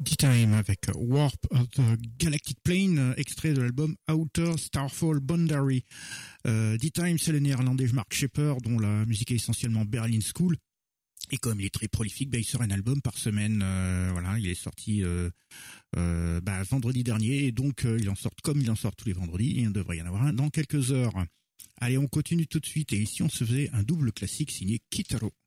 D-Time avec Warp of the Galactic Plane, extrait de l'album Outer Starfall Boundary. D-Time, c'est le néerlandais Mark Shepper, dont la musique est essentiellement Berlin School. Et comme il est très prolifique, il sort un album par semaine. Voilà, il est sorti vendredi dernier, et donc il en sort comme il en sort tous les vendredis, et il devrait y en avoir un dans quelques heures. Allez, on continue tout de suite, et ici on se faisait un double classique signé Kitaro.